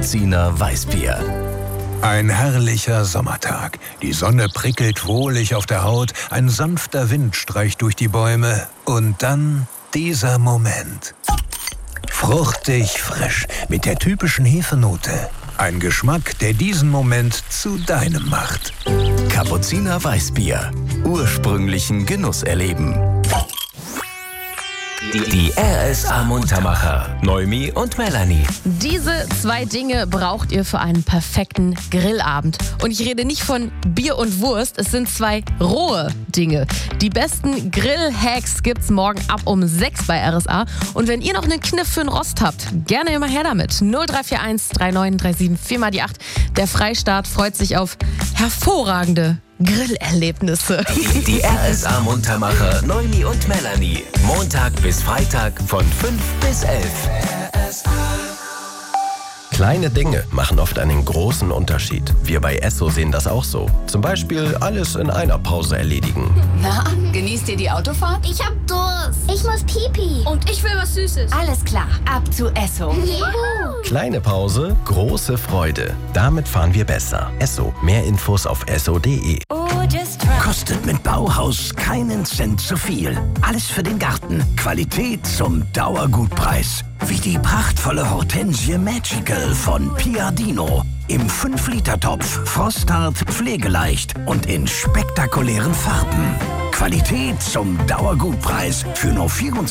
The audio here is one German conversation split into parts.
Kapuziner Weißbier. Ein herrlicher Sommertag. Die Sonne prickelt wohlig auf der Haut, ein sanfter Wind streicht durch die Bäume und dann dieser Moment. Fruchtig frisch, mit der typischen Hefenote. Ein Geschmack, der diesen Moment zu deinem macht. Kapuziner Weißbier. Ursprünglichen Genuss erleben. Die RSA Muntermacher, Noemi und Melanie. Diese 2 Dinge braucht ihr für einen perfekten Grillabend. Und ich rede nicht von Bier und Wurst, es sind 2 rohe Dinge. Die besten Grill-Hacks gibt's morgen ab um 6 bei RSA. Und wenn ihr noch einen Kniff für den Rost habt, gerne immer her damit. 0341 3937 4 die 8. Der Freistaat freut sich auf hervorragende Grillerlebnisse. Die RSA Muntermacher, Noemi und Melanie. Montag bis Freitag von 5 bis 11. Kleine Dinge machen oft einen großen Unterschied. Wir bei Esso sehen das auch so. Zum Beispiel alles in einer Pause erledigen. Na, genießt ihr die Autofahrt? Ich hab Durst. Ich muss Pipi. Und ich will was Süßes. Alles klar, ab zu Esso. Juhu. Kleine Pause, große Freude. Damit fahren wir besser. Esso. Mehr Infos auf esso.de. Kostet mit Bauhaus keinen Cent zu viel. Alles für den Garten. Qualität zum Dauergutpreis. Wie die prachtvolle Hortensie Magical von Piadino. Im 5-Liter-Topf, frosthart, pflegeleicht und in spektakulären Farben. Qualität zum Dauergutpreis für nur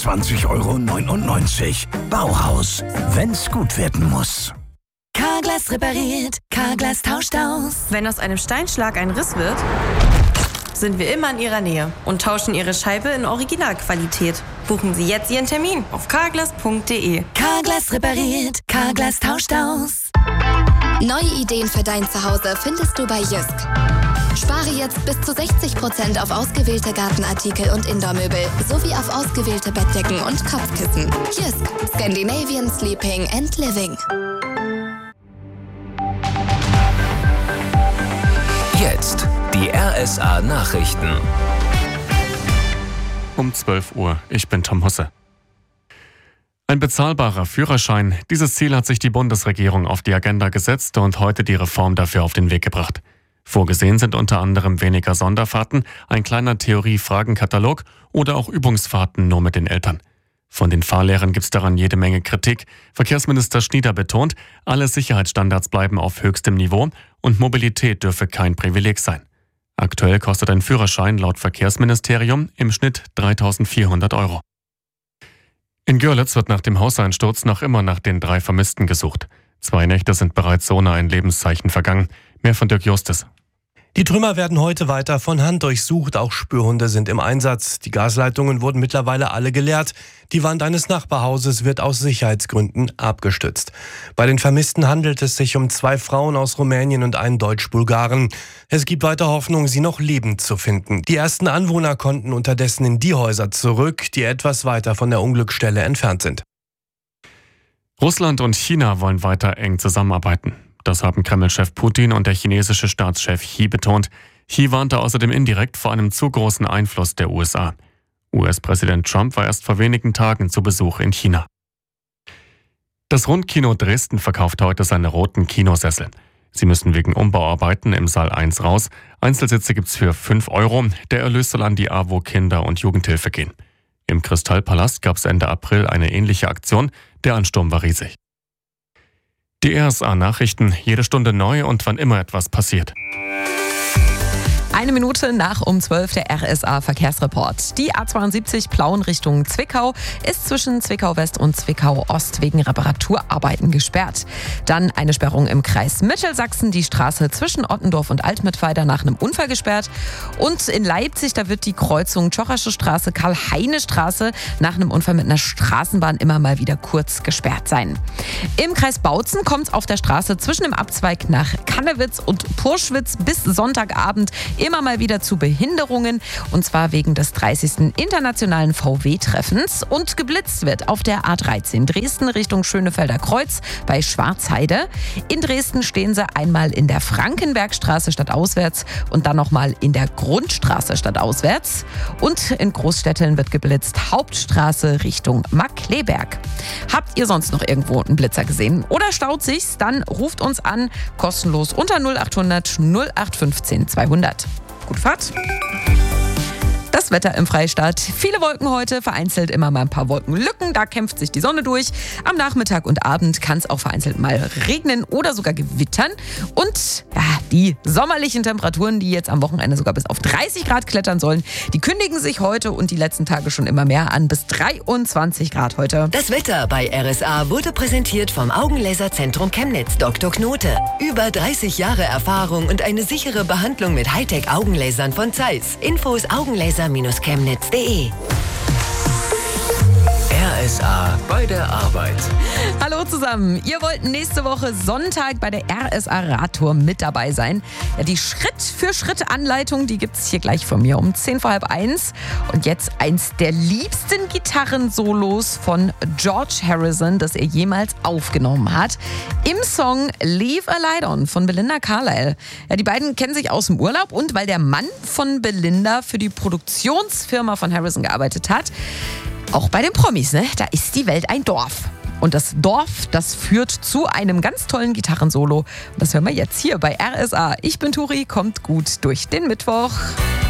24,99 €. Bauhaus, wenn's gut werden muss. Carglass repariert, Carglass tauscht aus. Wenn aus einem Steinschlag ein Riss wird, sind wir immer in Ihrer Nähe und tauschen Ihre Scheibe in Originalqualität. Buchen Sie jetzt Ihren Termin auf carglass.de. Carglass repariert, Carglass tauscht aus. Neue Ideen für dein Zuhause findest du bei Jysk. Spare jetzt bis zu 60% auf ausgewählte Gartenartikel und Indoormöbel sowie auf ausgewählte Bettdecken und Kopfkissen. Jysk, Scandinavian Sleeping and Living. Jetzt die RSA Nachrichten. Um 12 Uhr, ich bin Tom Husse. Ein bezahlbarer Führerschein. Dieses Ziel hat sich die Bundesregierung auf die Agenda gesetzt und heute die Reform dafür auf den Weg gebracht. Vorgesehen sind unter anderem weniger Sonderfahrten, ein kleiner Theorie-Fragenkatalog oder auch Übungsfahrten nur mit den Eltern. Von den Fahrlehrern gibt es daran jede Menge Kritik. Verkehrsminister Schnieder betont, alle Sicherheitsstandards bleiben auf höchstem Niveau und Mobilität dürfe kein Privileg sein. Aktuell kostet ein Führerschein laut Verkehrsministerium im Schnitt 3.400 €. In Görlitz wird nach dem Hauseinsturz noch immer nach den 3 Vermissten gesucht. 2 Nächte sind bereits ohne ein Lebenszeichen vergangen. Mehr von Dirk Justus. Die Trümmer werden heute weiter von Hand durchsucht, auch Spürhunde sind im Einsatz. Die Gasleitungen wurden mittlerweile alle geleert. Die Wand eines Nachbarhauses wird aus Sicherheitsgründen abgestützt. Bei den Vermissten handelt es sich um 2 Frauen aus Rumänien und einen Deutsch-Bulgaren. Es gibt weiter Hoffnung, sie noch lebend zu finden. Die ersten Anwohner konnten unterdessen in die Häuser zurück, die etwas weiter von der Unglücksstelle entfernt sind. Russland und China wollen weiter eng zusammenarbeiten. Das haben Kreml-Chef Putin und der chinesische Staatschef Xi betont. Xi warnte außerdem indirekt vor einem zu großen Einfluss der USA. US-Präsident Trump war erst vor wenigen Tagen zu Besuch in China. Das Rundkino Dresden verkauft heute seine roten Kinosessel. Sie müssen wegen Umbauarbeiten im Saal 1 raus. Einzelsitze gibt's für 5 €. Der Erlös soll an die AWO Kinder- und Jugendhilfe gehen. Im Kristallpalast gab es Ende April eine ähnliche Aktion. Der Ansturm war riesig. Die RSA-Nachrichten, jede Stunde neu und wann immer etwas passiert. 1 Minute nach um 12 der RSA-Verkehrsreport. Die A72 Plauen Richtung Zwickau ist zwischen Zwickau-West und Zwickau-Ost wegen Reparaturarbeiten gesperrt. Dann eine Sperrung im Kreis Mittelsachsen, die Straße zwischen Ottendorf und Altmittweida nach einem Unfall gesperrt. Und in Leipzig, da wird die Kreuzung Tschochasche Straße, Karl-Heine-Straße nach einem Unfall mit einer Straßenbahn immer mal wieder kurz gesperrt sein. Im Kreis Bautzen kommt es auf der Straße zwischen dem Abzweig nach Kannewitz und Purschwitz bis Sonntagabend immer mal wieder zu Behinderungen, und zwar wegen des 30. Internationalen VW-Treffens. Und geblitzt wird auf der A13 Dresden Richtung Schönefelder Kreuz bei Schwarzheide. In Dresden stehen sie einmal in der Frankenbergstraße stadtauswärts und dann nochmal in der Grundstraße stadtauswärts. Und in Großstädteln wird geblitzt Hauptstraße Richtung Markkleeberg. Habt ihr sonst noch irgendwo einen Blitzer gesehen oder staut sich's? Dann ruft uns an, kostenlos unter 0800 0815 200. Gute Fahrt! Das Wetter im Freistaat. Viele Wolken heute, vereinzelt immer mal ein paar Wolkenlücken. Da kämpft sich die Sonne durch. Am Nachmittag und Abend kann es auch vereinzelt mal regnen oder sogar gewittern. Und ja, die sommerlichen Temperaturen, die jetzt am Wochenende sogar bis auf 30 Grad klettern sollen, die kündigen sich heute und die letzten Tage schon immer mehr an. Bis 23 Grad heute. Das Wetter bei RSA wurde präsentiert vom Augenlaserzentrum Chemnitz Dr. Knote. Über 30 Jahre Erfahrung und eine sichere Behandlung mit Hightech-Augenlasern von Zeiss. Infos augenlaser-chemnitz.de. RSA bei der Arbeit. Hallo zusammen. Ihr wollt nächste Woche Sonntag bei der RSA Radtour mit dabei sein. Ja, die Schritt-für-Schritt-Anleitung, die gibt es hier gleich von mir um 1:10. Und jetzt eins der liebsten Gitarrensolos von George Harrison, das er jemals aufgenommen hat. Im Song Leave a Light On von Belinda Carlisle. Ja, die beiden kennen sich aus dem Urlaub und weil der Mann von Belinda für die Produktionsfirma von Harrison gearbeitet hat, auch bei den Promis, ne? Da ist die Welt ein Dorf. Und das Dorf, das führt zu einem ganz tollen Gitarrensolo. Und das hören wir jetzt hier bei RSA. Ich bin Turi, kommt gut durch den Mittwoch.